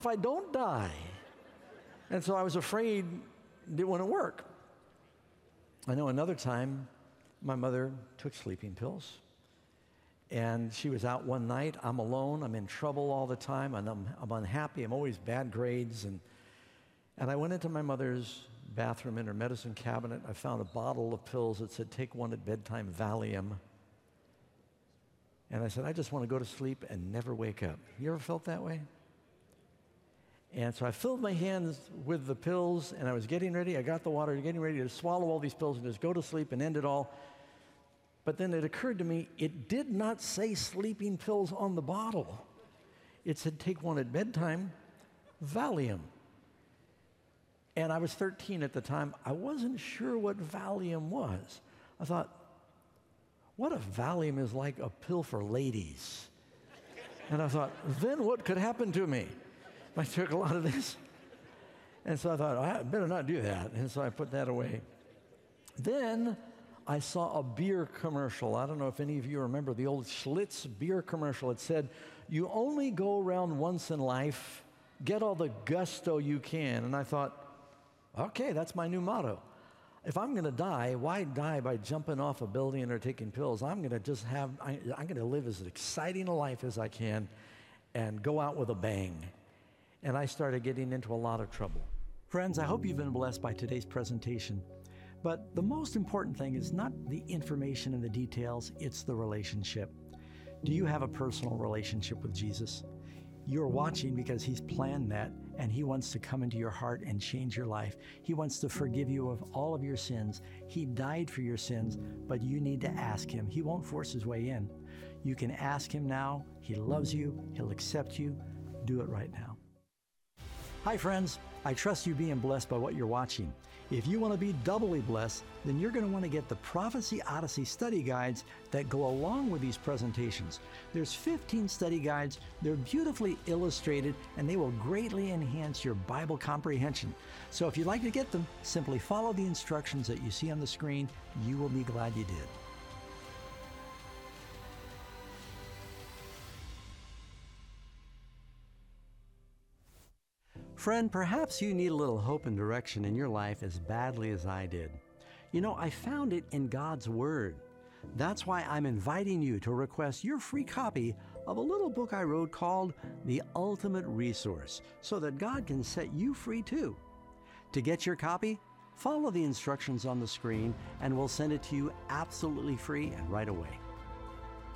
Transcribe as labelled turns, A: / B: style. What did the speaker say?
A: if I don't die? And so I was afraid it wouldn't work. I know another time my mother took sleeping pills, and she was out one night. I'm alone. I'm in trouble all the time, and I'm unhappy. I'm always bad grades. And I went into my mother's bathroom in her medicine cabinet. I found a bottle of pills that said, take one at bedtime, Valium. And I said, I just want to go to sleep and never wake up. You ever felt that way? And so I filled my hands with the pills, and I was getting ready. I got the water, getting ready to swallow all these pills and just go to sleep and end it all. But then it occurred to me, it did not say sleeping pills on the bottle. It said, take one at bedtime, Valium. And I was 13 at the time. I wasn't sure what Valium was. I thought, what if Valium is like a pill for ladies? And I thought, then what could happen to me if I took a lot of this? And so I thought, I better not do that. And so I put that away. Then I saw a beer commercial. I don't know if any of you remember the old Schlitz beer commercial. It said, you only go around once in life, get all the gusto you can. And I thought, okay, that's my new motto. If I'm going to die, why die by jumping off a building or taking pills? I'm going to live as exciting a life as I can and go out with a bang. And I started getting into a lot of trouble. Friends, I hope you've been blessed by today's presentation. But the most important thing is not the information and the details, it's the relationship. Do you have a personal relationship with Jesus? You're watching because He's planned that, and He wants to come into your heart and change your life. He wants to forgive you of all of your sins. He died for your sins, but you need to ask Him. He won't force His way in. You can ask Him now. He loves you. He'll accept you. Do it right now. Hi, friends. I trust you being blessed by what you're watching. If you want to be doubly blessed, then you're going to want to get the Prophecy Odyssey study guides that go along with these presentations. There's 15 study guides. They're beautifully illustrated, and they will greatly enhance your Bible comprehension. So if you'd like to get them, simply follow the instructions that you see on the screen. You will be glad you did. Friend, perhaps you need a little hope and direction in your life as badly as I did. You know, I found it in God's Word. That's why I'm inviting you to request your free copy of a little book I wrote called The Ultimate Resource, so that God can set you free too. To get your copy, follow the instructions on the screen and we'll send it to you absolutely free and right away.